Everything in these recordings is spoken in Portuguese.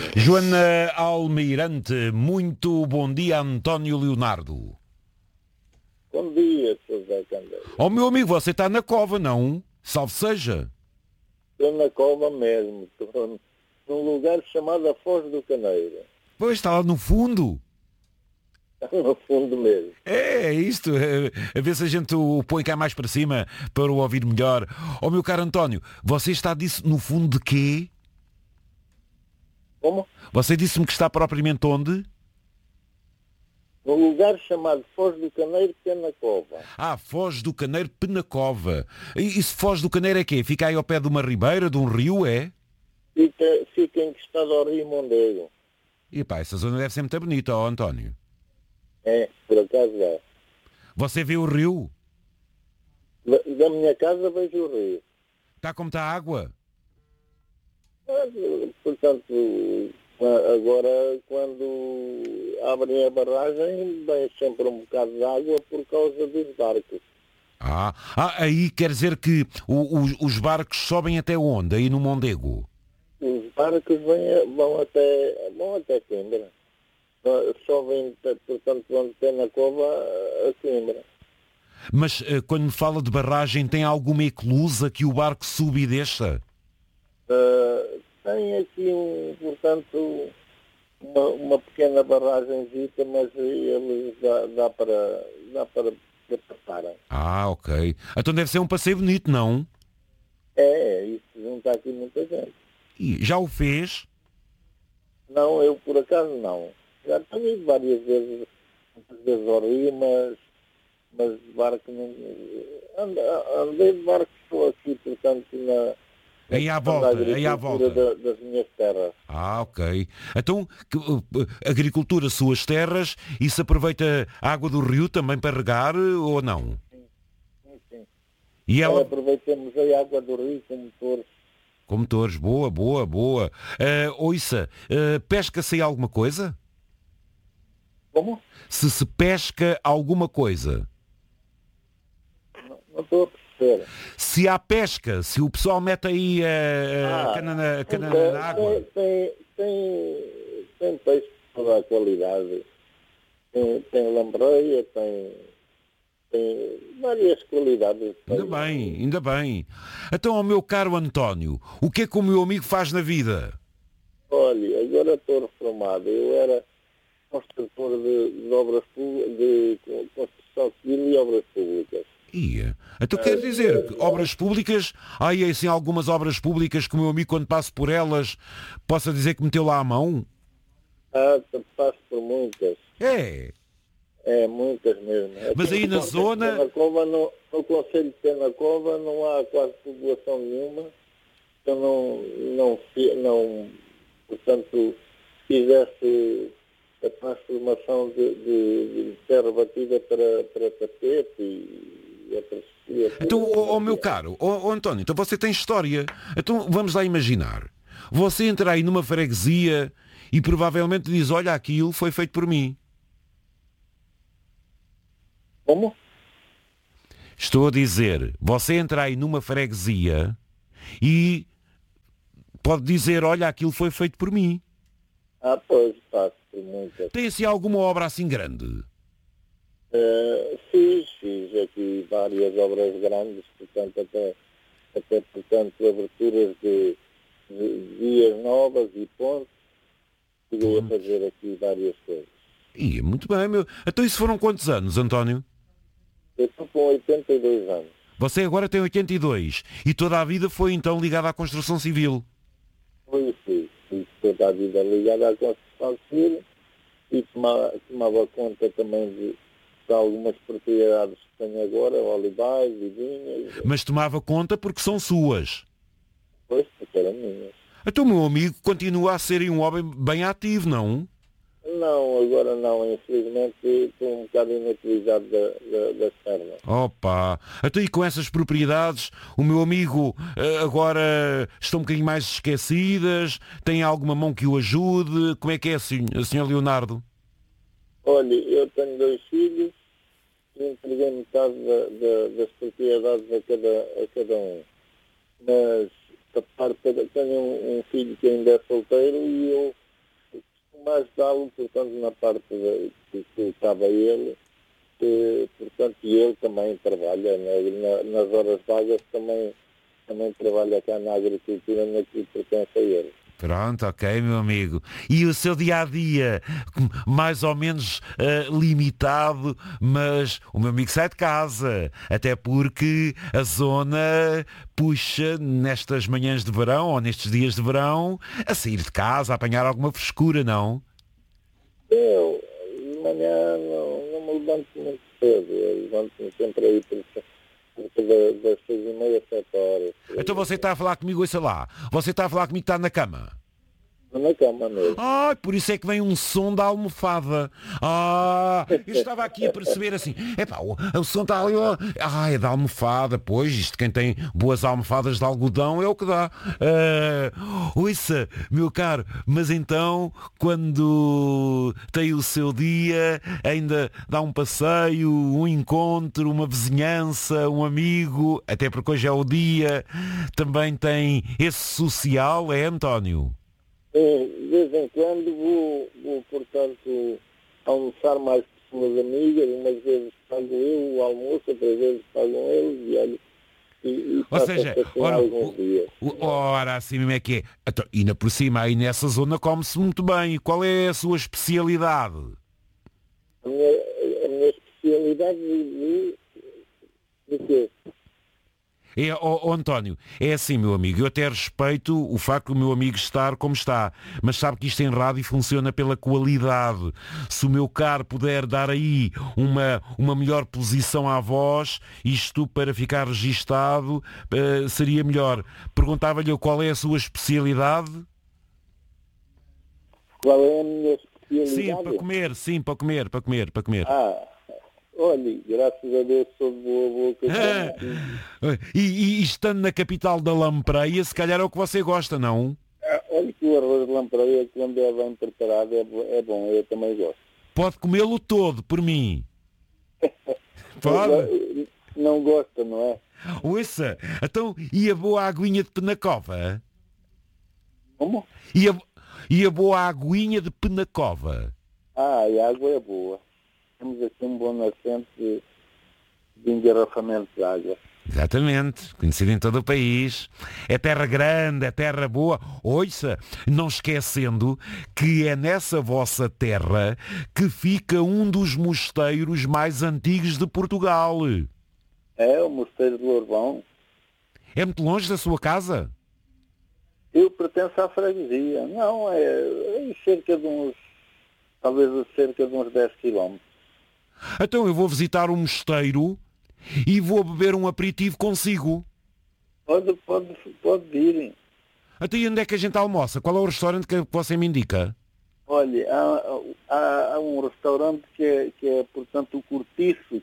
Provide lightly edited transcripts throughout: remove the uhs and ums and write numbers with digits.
Joana Almeirante, muito bom dia, António Leonardo. Bom dia, Sr. Zé Candeia. Oh, meu amigo, você está na cova, não? Salve seja. Estou na cova mesmo. Estou num lugar chamado a Foz do Caneiro. Pois, está lá no fundo. No fundo mesmo. É isto, a ver se a gente o põe cá mais para cima para o ouvir melhor. Oh, meu caro António, você está disso no fundo de quê? Como? Você disse-me que está propriamente onde? Num lugar chamado Foz do Caneiro, que é na cova. Ah, Foz do Caneiro, Penacova. E se Foz do Caneiro é quê? Fica aí ao pé de uma ribeira, de um rio, é? Fica encostado ao Rio Mondego. E pá, essa zona deve ser muito bonita, ó António. É, por acaso é. Você vê o rio? Da minha casa vejo o rio. Está como está a água? Mas, portanto, agora quando abrem a barragem, vem sempre um bocado de água por causa dos barcos. Aí quer dizer que os barcos sobem até onde? Aí no Mondego? Os barcos vão até Coimbra. Só vêm, portanto, vão até na cova a Coimbra. Mas quando me fala de barragem, tem alguma eclusa que o barco suba e desça? Tem aqui, uma pequena barragenzita, mas eles dá para passarem. Ah, ok. Então deve ser um passeio bonito, não? Isso junta aqui muita gente. E já o fez? Não, eu por acaso não. Já tenho ido várias vezes, muitas vezes ao Rio, mas de barco não. Andei de barco só aqui, portanto, Aí à na volta, aí à agricultura volta. das minhas terras. Ah, ok. Então, agricultura, suas terras, e se aproveita a água do rio também para regar ou não? Sim, sim. E ela, Aproveitamos a água do rio como motores. com motores, boa, boa, boa. Ouça, pesca-se aí alguma coisa? Como? Se pesca alguma coisa. Não estou a perceber. Se há pesca, se o pessoal mete aí a cana na água. Tem peixe de toda a qualidade. Tem lampreia, tem várias qualidades de Ainda peixe. bem, ainda bem. Então, ao meu caro António, o que é que o meu amigo faz na vida? Olha, agora estou reformado. Eu era construtor de obras públicas, de construção civil e obras públicas. Ia. Então quer dizer que obras públicas, há aí assim algumas obras públicas que o meu amigo quando passo por elas possa dizer que meteu lá a mão? Passo por muitas. É. Muitas mesmo. Mas aí na zona. No Conselho de Penacova não há quase população nenhuma. Então portanto, fizesse a transformação de terra batida para tapete e outras. Então, meu caro, António, então você tem história. Então vamos lá imaginar. Você entra aí numa freguesia e provavelmente diz, olha, aquilo foi feito por mim. Como? Estou a dizer, você entra aí numa freguesia e pode dizer, olha, aquilo foi feito por mim. Pois, passo por muitas. Tem assim alguma obra assim grande? Fiz aqui várias obras grandes, portanto, até portanto, aberturas de vias novas e pontes. Cheguei a fazer aqui várias coisas. Ia, muito bem, meu. Então isso foram quantos anos, António? Eu estou com 82 anos. Você agora tem 82 e toda a vida foi então ligada à construção civil. Fui toda a vida ligada à construção civil e tomava conta também de algumas propriedades que tenho agora, olivais e vinhas. Mas tomava conta porque são suas. Pois, porque eram minhas. Então o meu amigo continua a ser um homem bem ativo, não? Não, agora não, infelizmente estou um bocado inutilizado das pernas. Opa! Então e com essas propriedades, o meu amigo agora estão um bocadinho mais esquecidas? Tem alguma mão que o ajude? Como é que é assim, Sr. Leonardo? Olha, eu tenho 2 filhos e entreguei metade das propriedades a cada um. Mas a parte tenho um filho que ainda é solteiro e eu ajudá-lo, portanto, na parte que estava ele, portanto, e ele também trabalha, nas horas vagas também trabalha cá na agricultura, naquilo que pertence a ele. Pronto, ok, meu amigo. E o seu dia-a-dia, mais ou menos limitado, mas o meu amigo sai de casa, até porque a zona puxa nestas manhãs de verão, ou nestes dias de verão, a sair de casa, a apanhar alguma frescura, não? Eu, de manhã, não me levanto muito cedo, eu levanto-me sempre aí das 6h30, 7h. Então você está a falar comigo, ouça lá, você está a falar comigo que está na cama. Na cama mesmo. Ah, por isso é que vem um som da almofada. Eu estava aqui a perceber assim, o som está ali, ó. É da almofada, pois, isto quem tem boas almofadas de algodão é o que dá. Ouça, meu caro, mas então, quando tem o seu dia, ainda dá um passeio, um encontro, uma vizinhança, um amigo, até porque hoje é o dia, também tem esse social, é, António? De vez em quando vou, portanto, almoçar mais pessoas amigas, umas vezes pago eu o almoço, outras vezes pagam eles, e olha, e Ou seja, assim ora, alguns dias. ora, assim mesmo é que é. Então, e ainda por cima, aí nessa zona come-se muito bem. E qual é a sua especialidade? A minha especialidade de quê? António, é assim, meu amigo, eu até respeito o facto do meu amigo estar como está, mas sabe que isto em rádio funciona pela qualidade. Se o meu caro puder dar aí uma melhor posição à voz, isto para ficar registado seria melhor. Perguntava-lhe qual é a sua especialidade? Qual é a minha especialidade? Sim, para comer. Olha, graças a Deus sou de boa boca. E estando na capital da lampreia, se calhar é o que você gosta, não? Olha que o arroz de lampreia, quando é bem preparado, é bom, eu também gosto. Pode comê-lo todo, por mim. Pode? Não gosta, não é? Ouça, então, e a boa aguinha de Penacova? Como? E a boa aguinha de Penacova? A água é boa. Temos aqui um bom nascente de engarrafamento de água. Exatamente, conhecido em todo o país. É terra grande, é terra boa. Ouça, não esquecendo que é nessa vossa terra que fica um dos mosteiros mais antigos de Portugal. É, o Mosteiro de Lourvão. É muito longe da sua casa? Eu pertenço à freguesia. Não, é talvez cerca de uns 10 quilómetros. Então eu vou visitar o mosteiro e vou beber um aperitivo consigo. Pode vir. Até onde é que a gente almoça? Qual é o restaurante que você me indica? Olha, há um restaurante que é, portanto, o Cortiço, que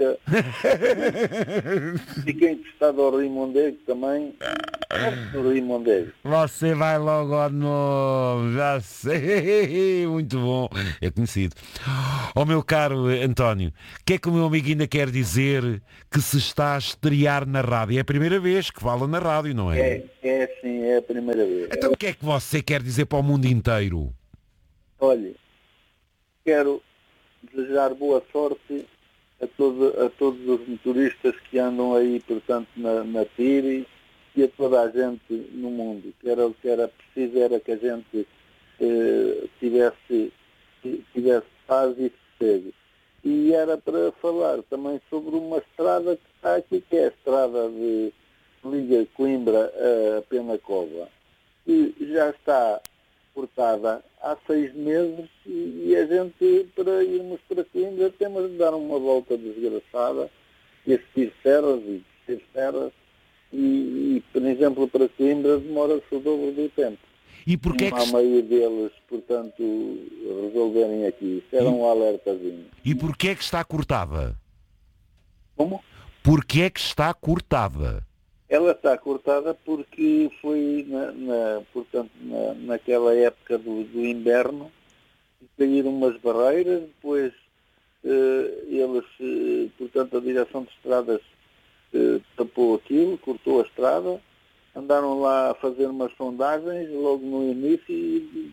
fica encostado ao Rio Mondego também. Do Rio Mondego. Você vai logo ao nome, já sei, muito bom, é conhecido. Oh meu caro António, o que é que o meu amigo ainda quer dizer que se está a estrear na rádio? É a primeira vez que fala na rádio, não é? Sim, é a primeira vez. Então o que é que você quer dizer para o mundo inteiro? Olha, quero desejar boa sorte a todos os motoristas que andam aí, portanto, na TIRI e a toda a gente no mundo. Que era preciso era que a gente tivesse paz e sossego. E era para falar também sobre uma estrada que está aqui, que é a estrada de liga Coimbra a Penacova, que já está cortada há 6 meses e a gente, para irmos para Coimbra, temos de dar uma volta desgraçada e assistir serras e descer serras e, por exemplo, para Coimbra demora-se o dobro do tempo. E porquê que... Há meio deles, portanto, resolverem aqui. Isso era um alertazinho. E porquê é que está cortada? Como? Porquê é que está cortada? Ela está cortada porque foi, naquela época do inverno, caíram umas barreiras, depois portanto, a direção de estradas tapou aquilo, cortou a estrada, andaram lá a fazer umas sondagens logo no início e depois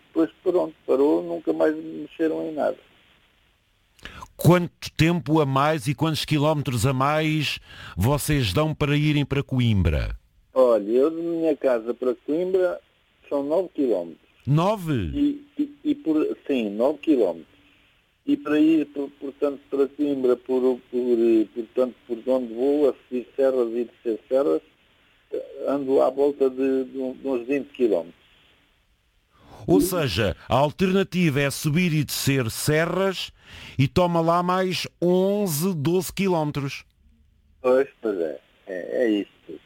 pronto, parou, nunca mais mexeram em nada. Quanto tempo a mais e quantos quilómetros a mais vocês dão para irem para Coimbra? Olha, eu de minha casa para Coimbra são 9 km. 9? Sim, 9 km. E para ir, portanto, para Coimbra, portanto, por onde vou, a subir serras e descer serras, ando à volta de uns 20 km. Ou seja, a alternativa é subir e descer serras e toma lá mais 11, 12 quilómetros. Pois é isso.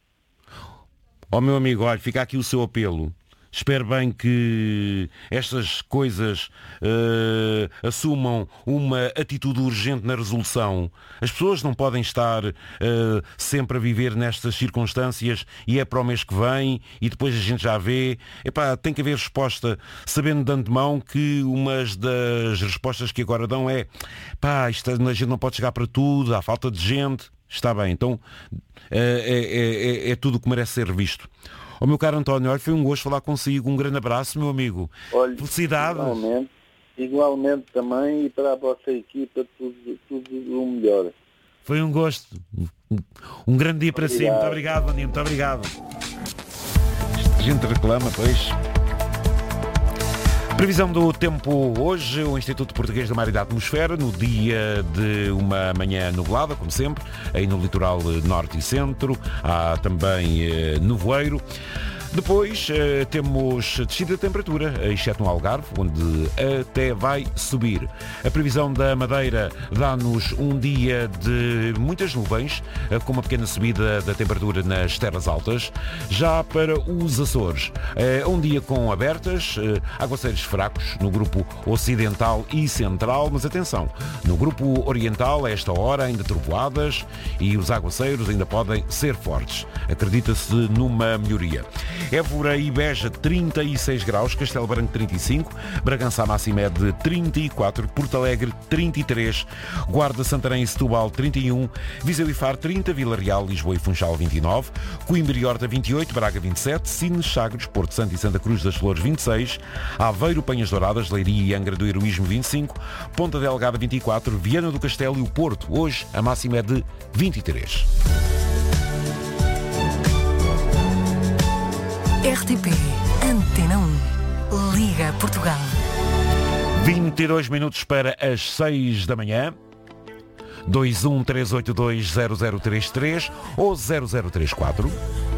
Ó meu amigo, olha, fica aqui o seu apelo. Espero bem que estas coisas assumam uma atitude urgente na resolução. As pessoas não podem estar sempre a viver nestas circunstâncias e é para o mês que vem e depois a gente já vê. Epá, tem que haver resposta, sabendo de antemão que uma das respostas que agora dão é a gente não pode chegar para tudo, há falta de gente. Está bem, então é tudo o que merece ser visto. Ó meu caro António, olha, foi um gosto falar consigo. Um grande abraço, meu amigo. Olha, felicidades. Igualmente também, e para a vossa equipa tudo o melhor. Foi um gosto. Um grande dia para si. Muito obrigado, Maninho. Muito obrigado. A gente reclama, pois. Previsão do tempo hoje, o Instituto Português do Mar e da Atmosfera, no dia de uma manhã nublada, como sempre, aí no litoral norte e centro, há também nevoeiro. Depois temos descida de temperatura, exceto no Algarve, onde até vai subir. A previsão da Madeira dá-nos um dia de muitas nuvens, com uma pequena subida da temperatura nas terras altas. Já para os Açores, um dia com abertas, aguaceiros fracos no grupo ocidental e central, mas atenção, no grupo oriental, a esta hora, ainda trovoadas e os aguaceiros ainda podem ser fortes. Acredita-se numa melhoria. Évora e Beja 36 graus, Castelo Branco 35, Bragança máxima é de 34, Porto Alegre 33, Guarda, Santarém e Setúbal 31, Viseu e Faro 30, Vila Real, Lisboa e Funchal 29, Coimbra e Horta 28, Braga 27, Sines, Sagres, Porto Santo e Santa Cruz das Flores 26, Aveiro, Penhas Douradas, Leiria e Angra do Heroísmo 25, Ponta Delgada 24, Viana do Castelo e o Porto, hoje a máxima é de 23. RTP Antena 1 Liga Portugal. 22 minutos para as 6 da manhã. 213820033 ou 0034